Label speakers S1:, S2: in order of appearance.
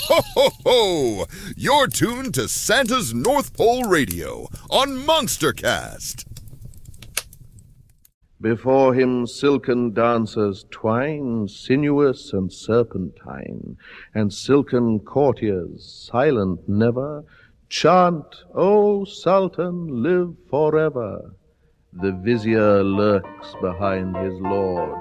S1: Ho, ho, ho! You're tuned to Santa's North Pole Radio on Monstercast.
S2: Before him silken dancers twine, sinuous and serpentine, and silken courtiers, silent never, chant, O Sultan, live forever. The vizier lurks behind his lord,